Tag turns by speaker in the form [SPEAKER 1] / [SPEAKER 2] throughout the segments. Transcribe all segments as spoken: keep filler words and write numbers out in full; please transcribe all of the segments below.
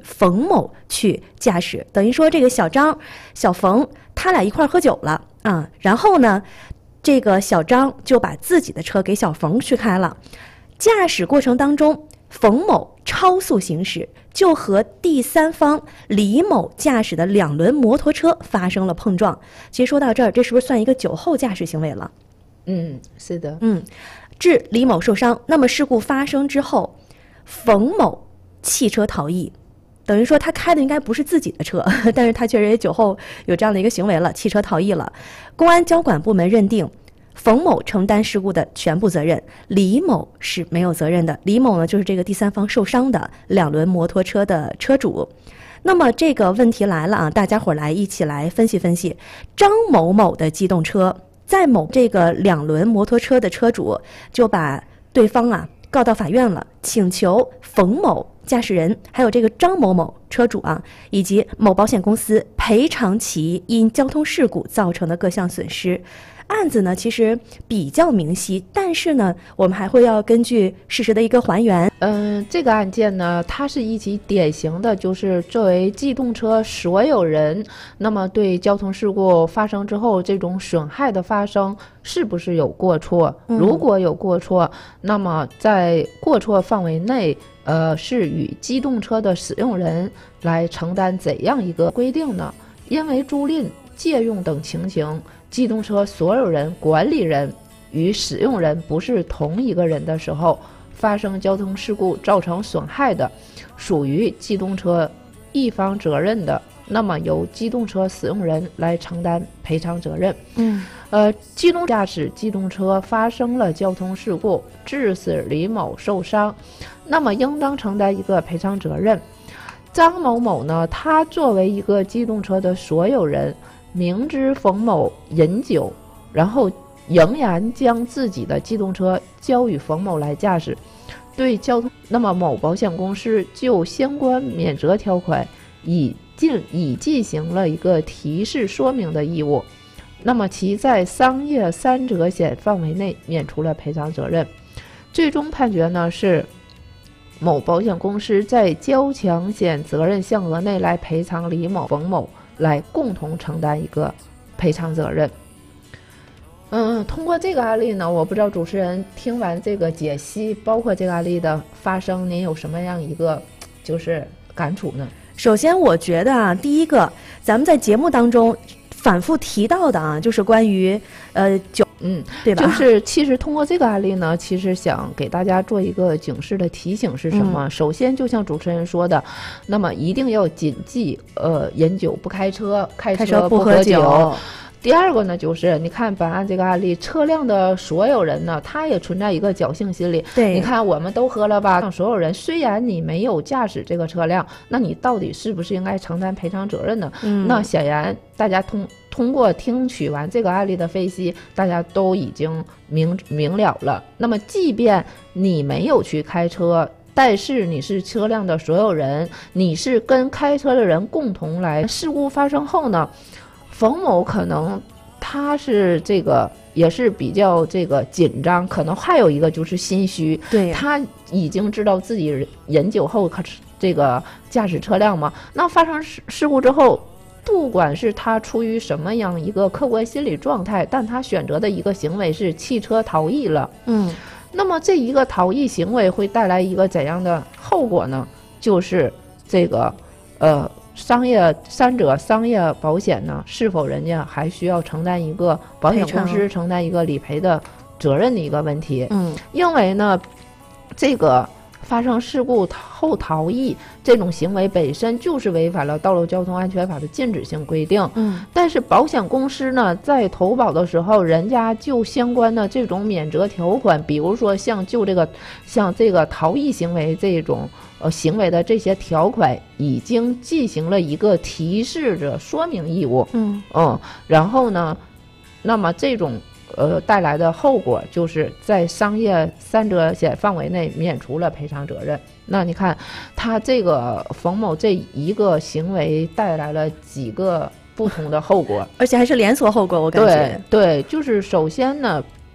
[SPEAKER 1] 冯某去驾驶，等于说这个小张、小冯他俩一块喝酒了啊，然后呢，这个小张就把自己的车给小冯去开了，驾驶过程当中，冯某超速行驶，就和第三方李某驾驶的两轮摩托车发生了碰撞。其实说到这儿，这是不是算一个酒后驾驶行为了？
[SPEAKER 2] 嗯，是的，
[SPEAKER 1] 嗯，致李某受伤。那么事故发生之后，冯某弃车逃逸，等于说他开的应该不是自己的车，但是他确实也酒后有这样的一个行为了，弃车逃逸了。公安交管部门认定，冯某承担事故的全部责任，李某是没有责任的。李某呢，就是这个第三方受伤的两轮摩托车的车主。那么这个问题来了啊，大家伙来一起来分析分析。张某某的机动车，在某这个两轮摩托车的车主就把对方啊告到法院了，请求冯某驾驶人还有这个张某某车主啊，以及某保险公司赔偿其因交通事故造成的各项损失。案子呢其实比较明晰，但是呢我们还会要根据事实的一个还原。
[SPEAKER 2] 嗯、呃，这个案件呢，它是一起典型的，就是作为机动车所有人，那么对交通事故发生之后这种损害的发生是不是有过错？如果有过错，嗯、那么在过错范围内，呃，是与机动车的使用人来承担怎样一个规定呢？因为租赁、借用等情形，机动车所有人、管理人与使用人不是同一个人的时候，发生交通事故造成损害的，属于机动车一方责任的，那么由机动车使用人来承担赔偿责任。
[SPEAKER 1] 嗯，
[SPEAKER 2] 呃，机动驾驶机动车发生了交通事故，致使李某受伤，那么应当承担一个赔偿责任。张某某呢，他作为一个机动车的所有人，明知冯某饮酒，然后仍然将自己的机动车交予冯某来驾驶，对交通，那么某保险公司就相关免责条款已进已进行了一个提示说明的义务，那么其在商业三者险范围内免除了赔偿责任。最终判决呢是某保险公司在交强险责任项额内来赔偿李某、冯某，来共同承担一个赔偿责任。嗯，通过这个案例呢，我不知道主持人听完这个解析，包括这个案例的发生，您有什么样一个就是感触呢？
[SPEAKER 1] 首先我觉得啊，第一个咱们在节目当中反复提到的啊，就是关于呃酒，
[SPEAKER 2] 嗯，
[SPEAKER 1] 对吧？
[SPEAKER 2] 就是其实通过这个案例呢，其实想给大家做一个警示的提醒是什么？嗯、首先就像主持人说的，那么一定要谨记，呃，饮酒不开车，开车不喝酒。喝酒第二个呢，就是你看本案这个案例，车辆的所有人呢，他也存在一个侥幸心理。
[SPEAKER 1] 对，
[SPEAKER 2] 你看我们都喝了吧，所有人虽然你没有驾驶这个车辆，那你到底是不是应该承担赔偿责任呢？嗯，那显然大家通通过听取完这个案例的分析，大家都已经明明了了。那么即便你没有去开车，但是你是车辆的所有人，你是跟开车的人共同来，事故发生后呢，冯某可能他是这个也是比较这个紧张，可能还有一个就是心虚，
[SPEAKER 1] 对，
[SPEAKER 2] 他已经知道自己饮酒后这个驾驶车辆嘛，那发生事故之后，不管是他出于什么样一个客观心理状态，但他选择的一个行为是弃车逃逸了。
[SPEAKER 1] 嗯，
[SPEAKER 2] 那么这一个逃逸行为会带来一个怎样的后果呢？就是这个呃。商业三者商业保险呢，是否人家还需要承担一个保险公司承担一个理赔的责任的一个问题？嗯，因为呢，这个发生事故后逃逸这种行为本身就是违反了《道路交通安全法》的禁止性规定。嗯，但是保险公司呢，在投保的时候，人家就相关的这种免责条款，比如说像就这个像这个逃逸行为这种。呃，行为的这些条款已经进行了一个提示的说明义务，嗯嗯，然后呢，那么这种呃带来的后果就是在商业三者险范围内免除了赔偿责任。那你看，他这个冯某这一个行为带来了几个不同的后果，
[SPEAKER 1] 而且还是连锁后果，我感觉。
[SPEAKER 2] 对对，就是首先呢。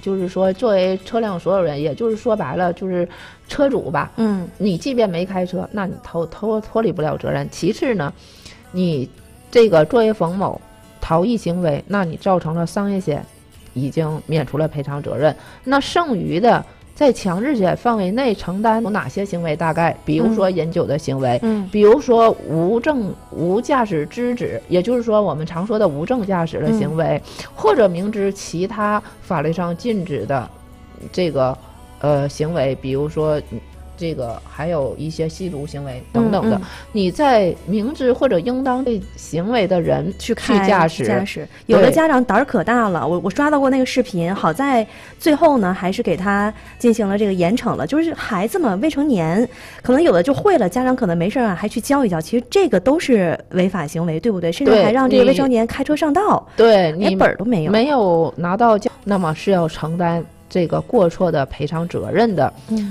[SPEAKER 2] 就是说作为车辆所有人，也就是说白了就是车主吧，
[SPEAKER 1] 嗯，
[SPEAKER 2] 你即便没开车，那你脱脱脱离不了责任。其次呢，你这个作为冯某逃逸行为，那你造成了商业险，已经免除了赔偿责任。那剩余的在强制险范围内承担有哪些行为？大概比如说饮酒的行为，
[SPEAKER 1] 嗯，
[SPEAKER 2] 比如说无证无驾驶资质，也就是说我们常说的无证驾驶的行为，嗯、或者明知其他法律上禁止的这个呃行为，比如说。这个还有一些吸毒行为等等的，嗯嗯、你在明知或者应当对行为的人
[SPEAKER 1] 去
[SPEAKER 2] 开驾驶，
[SPEAKER 1] 驾驶，有的家长胆儿可大了。我我刷到过那个视频，好在最后呢，还是给他进行了这个严惩了。就是孩子们未成年，可能有的就会了，家长可能没事啊，还去教一教。其实这个都是违法行为，对不对？甚至还让这个未成年开车上道，
[SPEAKER 2] 对，
[SPEAKER 1] 连本儿都没有，
[SPEAKER 2] 没有拿到教，那么是要承担这个过错的赔偿责任的。
[SPEAKER 1] 嗯。